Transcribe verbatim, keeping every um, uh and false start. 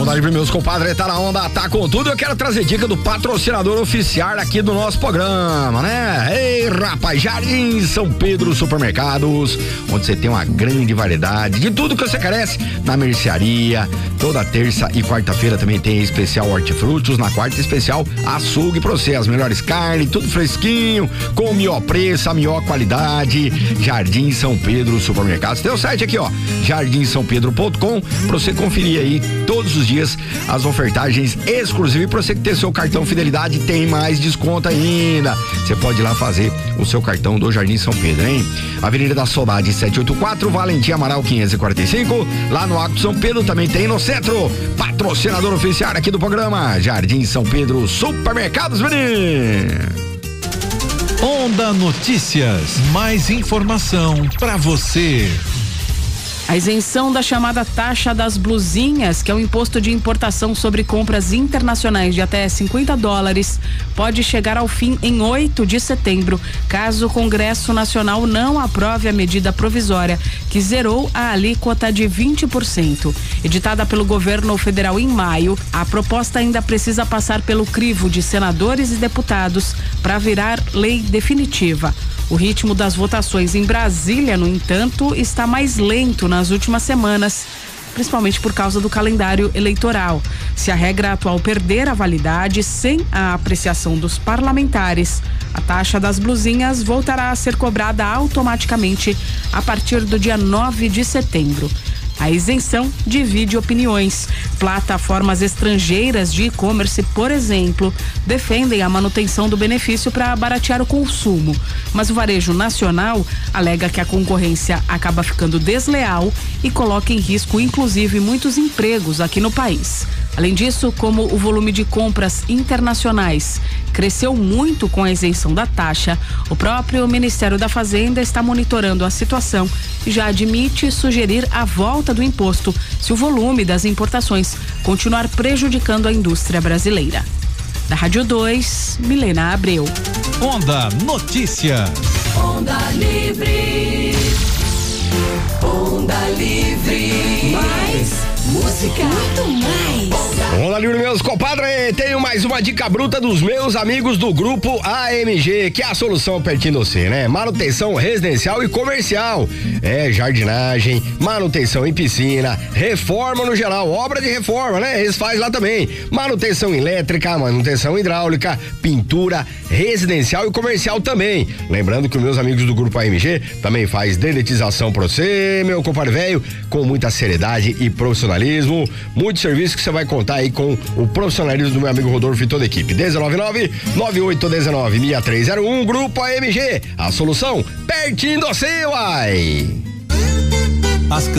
Onda Livre, meus compadres, tá na onda, tá com tudo. Eu quero trazer dica do patrocinador oficial aqui do nosso programa, né? Ei, rapaz, Jardim São Pedro Supermercados, onde você tem uma grande variedade de tudo que você carece na mercearia. Toda terça e quarta-feira também tem especial hortifrutos, na quarta especial açougue pra você, as melhores carnes, tudo fresquinho, com o melhor preço, a melhor qualidade. Jardim São Pedro Supermercados. Tem o site aqui, ó, jardim são pedro ponto com, pra você conferir aí todos os dias as ofertagens exclusivas. E pra você que tem seu cartão Fidelidade, tem mais desconto ainda. Você pode ir lá fazer o seu cartão do Jardim São Pedro, hein? Avenida da Saudade setecentos e oitenta e quatro, Valentim Amaral quinhentos e quarenta e cinco. Lá no Acto São Pedro também tem no centro. Patrocinador oficial aqui do programa, Jardim São Pedro Supermercados, menino. Onda Notícias, mais informação pra você. A isenção da chamada taxa das blusinhas, que é o imposto de importação sobre compras internacionais de até cinquenta dólares, pode chegar ao fim em oito de setembro, caso o Congresso Nacional não aprove a medida provisória que zerou a alíquota de vinte por cento. Editada pelo governo federal em maio, a proposta ainda precisa passar pelo crivo de senadores e deputados para virar lei definitiva. O ritmo das votações em Brasília, no entanto, está mais lento nas últimas semanas, principalmente por causa do calendário eleitoral. Se a regra atual perder a validade sem a apreciação dos parlamentares, a taxa das blusinhas voltará a ser cobrada automaticamente a partir do dia nove de setembro. A isenção divide opiniões. Plataformas estrangeiras de e-commerce, por exemplo, defendem a manutenção do benefício para baratear o consumo. Mas o varejo nacional alega que a concorrência acaba ficando desleal e coloca em risco, inclusive, muitos empregos aqui no país. Além disso, como o volume de compras internacionais cresceu muito com a isenção da taxa, o próprio Ministério da Fazenda está monitorando a situação e já admite sugerir a volta do imposto se o volume das importações continuar prejudicando a indústria brasileira. Da Rádio dois, Milena Abreu. Onda Notícias. Onda Livre. Onda Livre. Mais música, muito mais. Olá, Livre, meus compadres, tenho mais uma dica bruta dos meus amigos do grupo A M G, que é a solução pertinho de você, né? Manutenção residencial e comercial, é jardinagem, manutenção em piscina, reforma no geral, obra de reforma, né? Eles fazem lá também, manutenção elétrica, manutenção hidráulica, pintura residencial e comercial também. Lembrando que os meus amigos do grupo A M G também faz dedetização pra você, meu compadre velho, com muita seriedade e profissionalismo, muito serviço que você vai contar aí com o profissionalismo do meu amigo Rodolfo e toda a equipe. um nove nove, nove oito um nove, seis três zero um, Grupo A M G, a solução pertinho do seu, uai. As